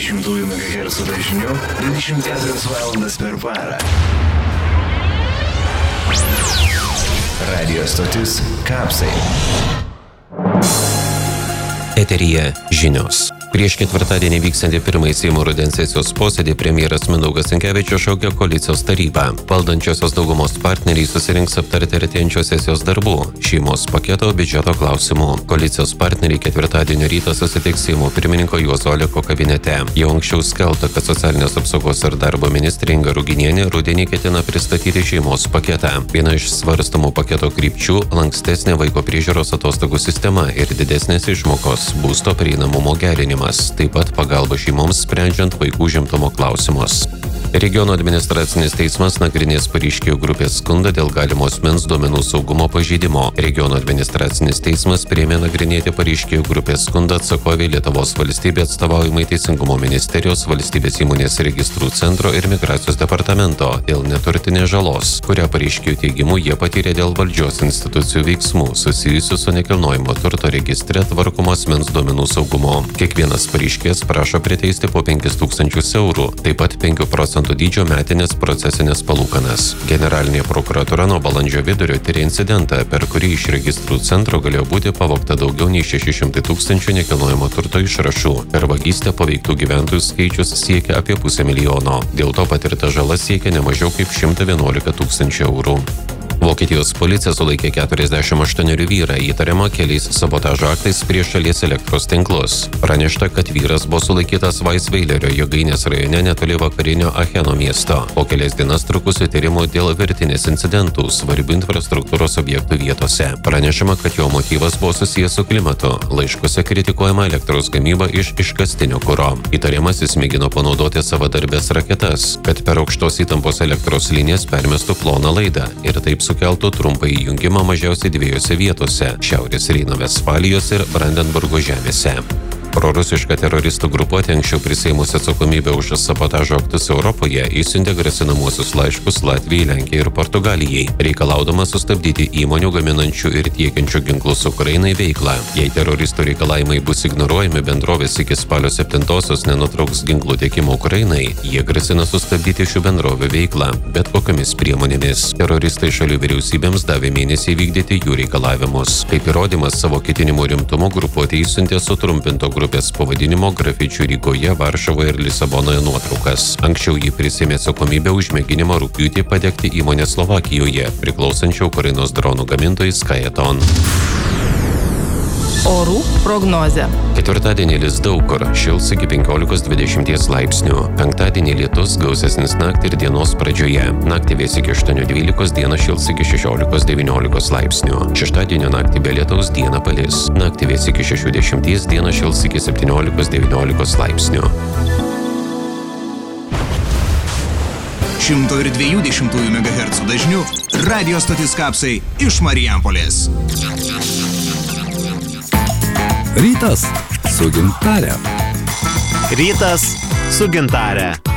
120 MHz dažniu 24 valandas per parą. Radio stotis Kapsai. Eteryje žinios. Prieš ketvirtadienį vykstantį pirmąjį Seimo rudens sesijos posėdį premjeras Mindaugas Sinkevičius šaukė koalicijos tarybą. Valdančiosios daugumos partneriai susirinks aptarti artėjančios sesijos darbų, šeimos paketo, biudžeto klausimų. Koalicijos partneriai ketvirtadienio rytą susitiks Seimo pirmininko Juozo Oleko kabinete. Jau anksčiau skelbta, kad socialinės apsaugos ir darbo ministrė Inga Ruginienė rudenį ketina pristatyti šeimos paketą. Viena iš svarstomų paketo krypčių – lankstesnė vaiko priežiūros atostogų sistema ir didesnės išmokos, būsto prieinamumo gerinimas. Taip pat pagalba šeimoms sprendžiant vaikų užimtumo klausimus. Regiono administracinis teismas nagrinės pareiškėjų grupės skundą dėl galimo asmens duomenų saugumo pažeidimo. Regiono administracinis teismas priėmė nagrinėti pareiškėjų grupės skundą atsakovei Lietuvos valstybė atstovaujamai Teisingumo ministerijos, valstybės įmonės registrų centro ir migracijos departamento dėl neturtinės žalos, kurią pareiškėjų teigimu jie patyrė dėl valdžios institucijų veiksmų susijusių su nekilnojamo turto registre tvarkomo asmens duomenų saugumo. Kiekvienas pareiškėjas prašo priteisti po 5000 eurų, taip pat 5% dydžio metinės procesinės palūkanas. Generalinė prokuratūra nuo balandžio vidurio tyrė incidentą, per kurį iš registrų centro galėjo būti pavogta daugiau nei 600 000 nekilnojamo turto išrašų. Per vagystę paveiktų gyventojų skaičius siekia apie 500 000. Dėl to patirta žala siekia ne mažiau kaip 111 000 eurų. Vokietijos policija sulaikė 48 vyrą įtariamą keliais sabotažo aktais prieš šalies elektros tinklus. Pranešta, kad vyras buvo sulaikytas Vaisveilerio jėgainės rajone netoli vakarinio Acheno miesto. Po kelias dienas trukusių tyrimų dėl virtinės incidentų svarbių infrastruktūros objektų vietose. Pranešama, kad jo motyvas buvo susijęs su klimatu. Laiškuose kritikuojama elektros gamyba iš iškastinio kuro. Įtariamasis mėgino panaudoti savadarbės raketas, kad per aukštos įtampos elektros linijas permestų ploną laidą ir taip sukeltų trumpą įjungimą mažiausiai 2 vietose – Šiaurės Reino-Vestfalijos ir Brandenburgo žemėse. Prorusiška teroristų grupuotė anksčiau prisėmusi atsakomybę už sabotažo aktus Europoje išsiuntė grasinamuosius laiškus Latvijai, Lenkijai ir Portugalijai, reikalaudama sustabdyti įmonių gaminančių ir tiekiančių ginklus Ukrainai veiklą. Jei teroristų reikalavimai bus ignoruojami, bendrovės iki spalio 7-osios nenutrauks ginklų tiekimo Ukrainai, jie grasina sustabdyti šių bendrovių veiklą. Bet kokiamis priemonėmis? Teroristai šalių vyriausybėms davė mėnesį vykdyti jų reikalavimus. Kaip įrodymas savo ketinimų rimtumo grupuotė išsiuntė sutrumpinto grupės pavadinimo grafičių Rygoje, Varšuvoje ir Lisabonoje nuotraukas. Anksčiau jį prisėmė atsakomybę už mėginimą rugpjūtį padegti įmonę Slovakijoje, priklausančią Ukrainos dronų gamintojai Skyton. Orų prognozė. Ketvirtadienį lis daug kur, šils iki 15-20 laipsnių. Penktadienį lietus gausesnis naktį ir dienos pradžioje. Naktį vės iki 8-12, dieną šils iki 16-19 laipsnių. Šeštadienio naktį be lietaus dieną palis. Naktį vės iki 60, dieną šils iki 17-19 laipsnių. 120 MHz dažniu radio stotis Kapsai iš Marijampolės. Rytas su Gintare. Rytas su Gintare.